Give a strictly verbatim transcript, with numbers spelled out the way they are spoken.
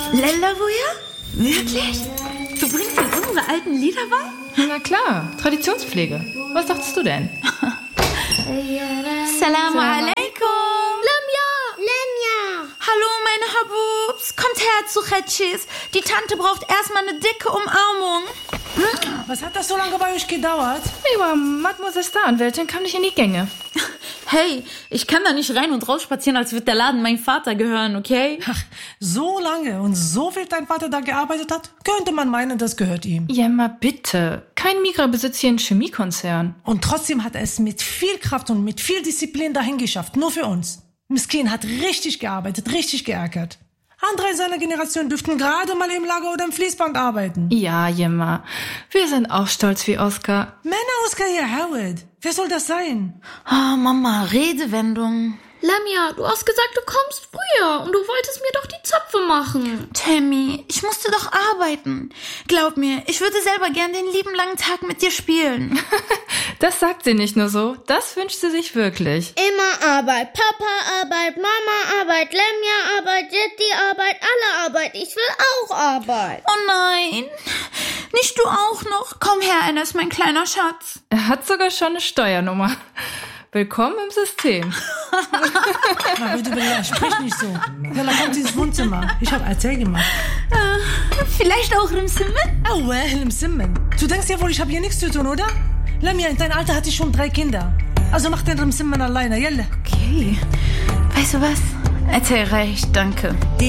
Lelawuja? Wirklich? Du bringst jetzt unsere alten Lieder bei? Na klar, Traditionspflege. Was dachtest du denn? Salam alaikum. Lamia! Lamia! Hallo, meine Habubs. Kommt her zu Chetschis. Die Tante braucht erstmal eine dicke Umarmung. Hm? Was hat das so lange bei euch gedauert? Ja, Mademoiselle Staranwältin kam nicht in die Gänge. Hey, ich kann da nicht rein und raus spazieren, als würde der Laden meinem Vater gehören, okay? Ach, so lange und so viel dein Vater da gearbeitet hat, könnte man meinen, das gehört ihm. Ja, mal bitte. Kein Migra besitzt hier einen Chemiekonzern. Und trotzdem hat er es mit viel Kraft und mit viel Disziplin dahin geschafft, nur für uns. Miskin hat richtig gearbeitet, richtig geackert. Andere in seiner Generation dürften gerade mal im Lager oder im Fließband arbeiten. Ja, Jemma. Wir sind auch stolz wie Oskar. Männer Oskar hier, Howard. Wer soll das sein? Oh, Mama, Redewendung. Lamia, du hast gesagt, du kommst früher und du wolltest mir doch die Zöpfe machen. Tammy, ich musste doch arbeiten. Glaub mir, ich würde selber gern den lieben langen Tag mit dir spielen. Das sagt sie nicht nur so, das wünscht sie sich wirklich. Immer Arbeit. Papa Arbeit, Mama Arbeit, Lamia Arbeit, Jetty Arbeit, alle Arbeit. Ich will auch Arbeit. Oh nein, nicht du auch noch. Komm her, Enes, mein kleiner Schatz. Er hat sogar schon eine Steuernummer. Willkommen im System. Na, bitte, Bella, sprich nicht so. Bella, kommt ins Wohnzimmer. Ich habe Erzähl gemacht. Äh, vielleicht auch im Simmen? Oh, well, im Simmen. Du denkst ja wohl, ich habe hier nichts zu tun, oder? Lamia, in deinem Alter hatte ich schon drei Kinder. Also mach den Rimsimmen alleine, jelle. Okay. Weißt du was? Erzähl reicht, danke.